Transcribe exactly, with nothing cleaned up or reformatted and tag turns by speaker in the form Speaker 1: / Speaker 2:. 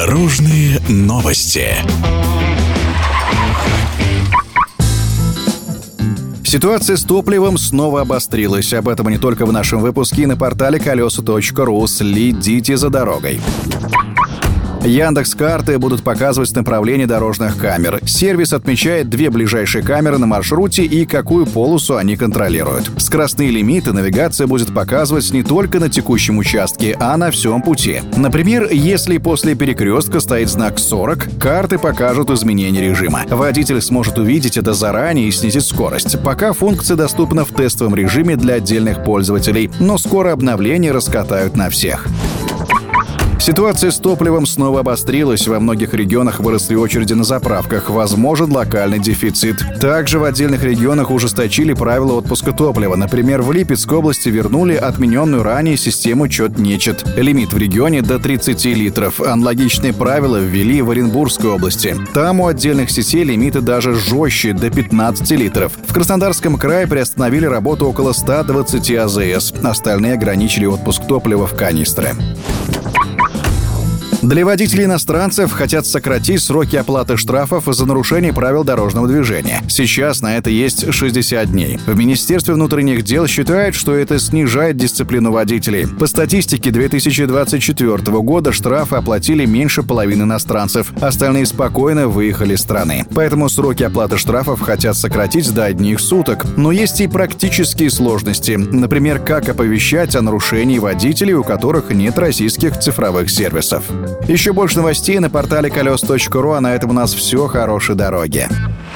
Speaker 1: Дорожные новости.
Speaker 2: Ситуация с топливом снова обострилась. Об этом не только в нашем выпуске и на портале колеса точка ру. Следите за дорогой. Яндекс.Карты будут показывать направление дорожных камер. Сервис отмечает две ближайшие камеры на маршруте и какую полосу они контролируют. Скоростные лимиты навигация будет показывать не только на текущем участке, а на всем пути. Например, если после перекрестка стоит знак сорок, карты покажут изменение режима. Водитель сможет увидеть это заранее и снизить скорость. Пока функция доступна в тестовом режиме для отдельных пользователей, но скоро обновление раскатают на всех. Ситуация с топливом снова обострилась. Во многих регионах выросли очереди на заправках. Возможен локальный дефицит. Также в отдельных регионах ужесточили правила отпуска топлива. Например, в Липецкой области вернули отмененную ранее систему чет-нечет. Лимит в регионе до тридцати литров. Аналогичные правила ввели в Оренбургской области. Там у отдельных сетей лимиты даже жестче, до пятнадцати литров. В Краснодарском крае приостановили работу около ста двадцати а зэ эс. Остальные ограничили отпуск топлива в канистры. Для водителей-иностранцев хотят сократить сроки оплаты штрафов за нарушение правил дорожного движения. Сейчас на это есть шестьдесят дней. В Министерстве внутренних дел считают, что это снижает дисциплину водителей. По статистике две тысячи двадцать четвёртого года штрафы оплатили меньше половины иностранцев. Остальные спокойно выехали из страны. Поэтому сроки оплаты штрафов хотят сократить до одних суток. Но есть и практические сложности. Например, как оповещать о нарушении водителей, у которых нет российских цифровых сервисов. Еще больше новостей на портале колеса точка ру, а на этом у нас все. Хорошей дороги.